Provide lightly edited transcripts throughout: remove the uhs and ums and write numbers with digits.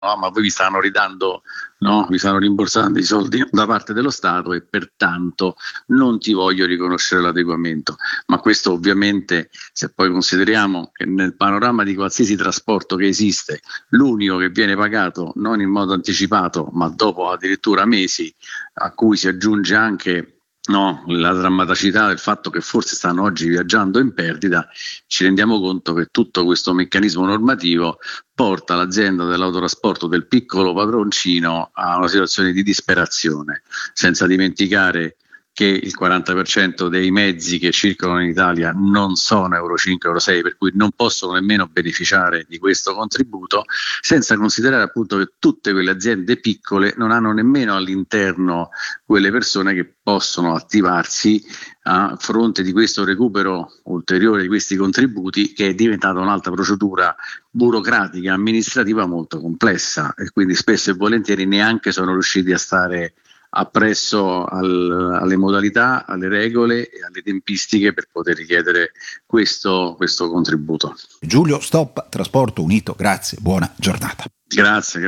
ma voi vi stanno ridando, no? Vi stanno rimborsando i soldi da parte dello Stato e pertanto non ti voglio riconoscere l'adeguamento. Ma questo ovviamente, se poi consideriamo che nel panorama di qualsiasi trasporto che esiste, l'unico che viene pagato non in modo anticipato ma dopo addirittura mesi, a cui si aggiunge anche la drammaticità del fatto che forse stanno oggi viaggiando in perdita, ci rendiamo conto che tutto questo meccanismo normativo porta l'azienda dell'autotrasporto del piccolo padroncino a una situazione di disperazione, senza dimenticare che il 40% dei mezzi che circolano in Italia non sono Euro 5, Euro 6, per cui non possono nemmeno beneficiare di questo contributo, senza considerare appunto che tutte quelle aziende piccole non hanno nemmeno all'interno quelle persone che possono attivarsi a fronte di questo recupero ulteriore di questi contributi, che è diventata un'altra procedura burocratica, amministrativa molto complessa, e quindi spesso e volentieri neanche sono riusciti a stare appresso alle modalità, alle regole e alle tempistiche per poter richiedere questo contributo. Giulio Stoppa, Trasporto Unito, grazie, buona giornata. Grazie.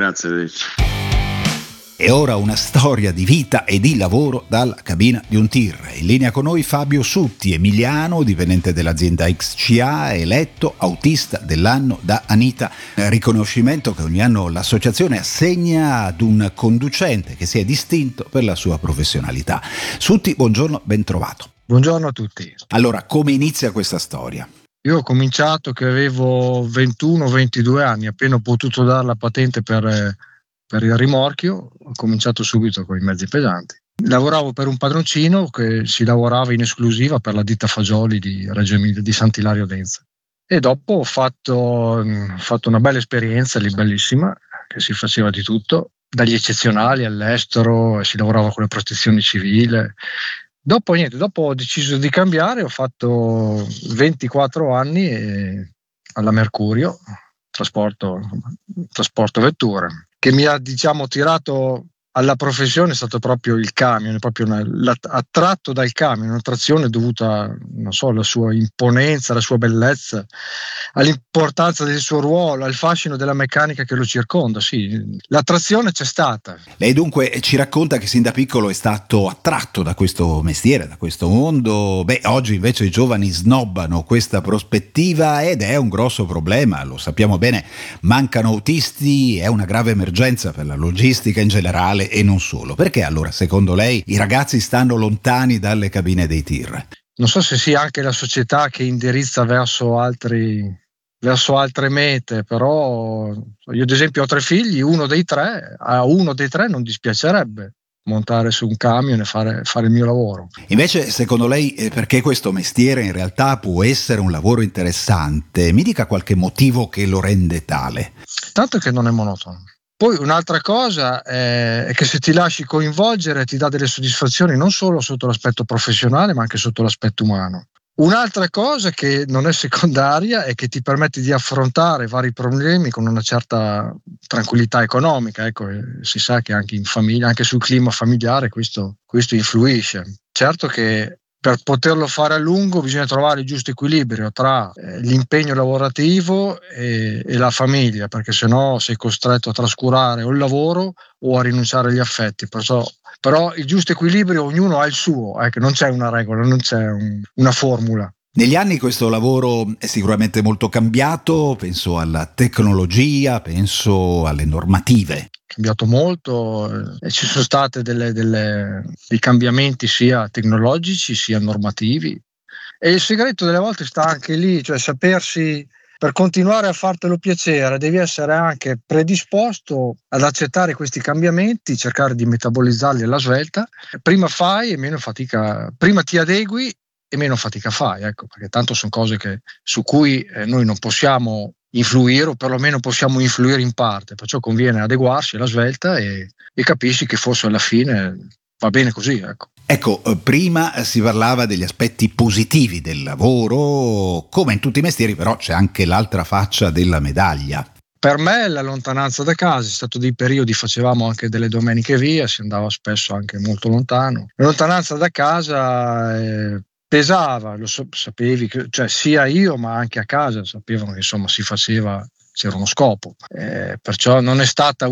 E ora una storia di vita e di lavoro dalla cabina di un tir. In linea con noi Fabio Sutti, emiliano, dipendente dell'azienda XCA, eletto autista dell'anno da Anita, riconoscimento che ogni anno l'associazione assegna ad un conducente che si è distinto per la sua professionalità. Sutti, buongiorno, ben trovato. Buongiorno a tutti. Allora, come inizia questa storia? Io ho cominciato che avevo 21-22 anni, appena ho potuto dare la patente per il rimorchio, ho cominciato subito con i mezzi pesanti. Lavoravo per un padroncino che si lavorava in esclusiva per la ditta Fagioli di Reggio Emilia, di Sant'Ilario d'Enza. E dopo ho fatto una bella esperienza lì, bellissima, che si faceva di tutto, dagli eccezionali all'estero, si lavorava con la protezione civile. Dopo ho deciso di cambiare, ho fatto 24 anni alla Mercurio, trasporto vetture, che mi ha tirato alla professione è stato proprio il camion, proprio attratto dal camion, una trazione dovuta, alla sua imponenza, alla sua bellezza, all'importanza del suo ruolo, al fascino della meccanica che lo circonda. Sì, l'attrazione c'è stata. Lei dunque ci racconta che sin da piccolo è stato attratto da questo mestiere, da questo mondo. Oggi invece i giovani snobbano questa prospettiva ed è un grosso problema, lo sappiamo bene, mancano autisti, è una grave emergenza per la logistica in generale e non solo. Perché allora, secondo lei, i ragazzi stanno lontani dalle cabine dei tir? Non so se sia anche la società che indirizza verso altre mete, però io ad esempio ho 3 figli, a uno dei tre non dispiacerebbe montare su un camion e fare il mio lavoro. Invece, secondo lei, perché questo mestiere in realtà può essere un lavoro interessante? Mi dica qualche motivo che lo rende tale. Tanto che non è monotono. Poi un'altra cosa è che se ti lasci coinvolgere ti dà delle soddisfazioni non solo sotto l'aspetto professionale ma anche sotto l'aspetto umano. Un'altra cosa che non è secondaria è che ti permette di affrontare vari problemi con una certa tranquillità economica. Ecco, si sa che anche in famiglia, anche sul clima familiare questo influisce. Certo che per poterlo fare a lungo bisogna trovare il giusto equilibrio tra l'impegno lavorativo e la famiglia, perché sennò sei costretto a trascurare o il lavoro o a rinunciare agli affetti. Però il giusto equilibrio ognuno ha il suo, non c'è una regola, non c'è una formula. Negli anni questo lavoro è sicuramente molto cambiato, penso alla tecnologia, penso alle normative. Cambiato molto e ci sono stati dei cambiamenti sia tecnologici sia normativi, e il segreto delle volte sta anche lì, cioè sapersi, per continuare a fartelo piacere devi essere anche predisposto ad accettare questi cambiamenti, cercare di metabolizzarli alla svelta. Prima fai e meno fatica, prima ti adegui e meno fatica fai, perché tanto sono cose su cui noi non possiamo influire, o perlomeno possiamo influire in parte, perciò conviene adeguarsi alla svelta e capisci che forse alla fine va bene così. Ecco, prima si parlava degli aspetti positivi del lavoro, come in tutti i mestieri però c'è anche l'altra faccia della medaglia. Per me la lontananza da casa, è stato dei periodi, facevamo anche delle domeniche via, si andava spesso anche molto lontano. La lontananza da casa pesava, sapevi che, cioè sia io ma anche a casa sapevano che insomma si faceva c'era uno scopo, perciò non è stata